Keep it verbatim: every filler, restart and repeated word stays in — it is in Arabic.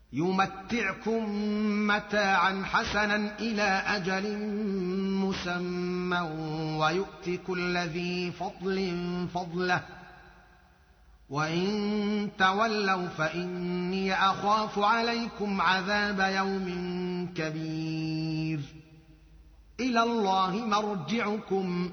يمتعكم متاعا حسنا إلى أجل مسمى ويؤت كل ذي فضل فضله وإن تولوا فإني أخاف عليكم عذاب يوم كبير. إلى الله مرجعكم